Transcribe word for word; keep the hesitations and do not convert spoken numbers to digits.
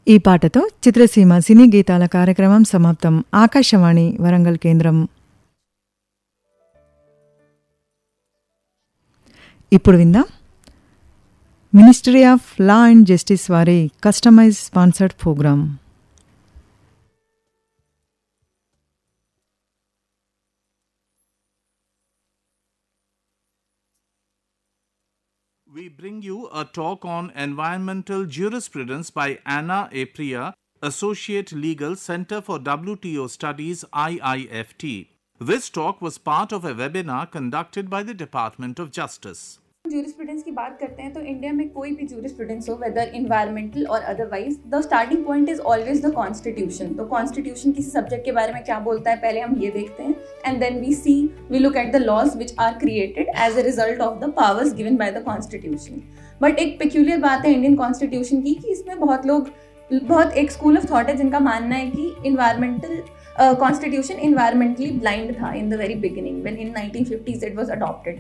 ఈ పాటతో చిత్రసీమ సినీ గీతాల కార్యక్రమం సమాప్తం. ఆకాశవాణి వరంగల్ కేంద్రం. ఇప్పుడు విందాం ministry of law and justice వారి customise sponsored programme. We bring you a talk on environmental jurisprudence by Anna Apria, Associate Legal Center for W T O Studies I I F T. This talk was part of a webinar conducted by the Department of Justice. Jurisprudence की बात करते हैं तो India में कोई भी jurisprudence हो, weather environmental और otherwise, the starting point is always the constitution. तो कॉन्स्टिट्यूशन किसी सब्जेक्ट के बारे में क्या बोलता है, पहले हम ये देखते हैं, and then we C we look at the laws which are created as a result of the powers given by the constitution. But एक पेक्यूलियर बात है इंडियन कॉन्स्टिट्यूशन की कि इसमें बहुत लोग बहुत एक स्कूल ऑफ थॉट है जिनका मानना है कि इन्वायरमेंटल कॉन्स्टिट्यूशन इन्वायरमेंटली ब्लाइंड था in the very beginning when in nineteen fifties it was adopted.